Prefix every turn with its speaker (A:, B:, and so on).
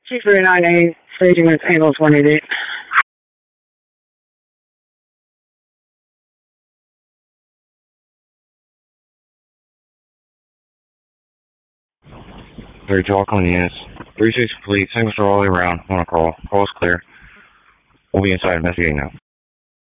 A: 2398, staging with Angles 188.
B: Very talk on the units. 36 complete, single star all the way around. On a call. Call is clear. We'll be inside investigating now.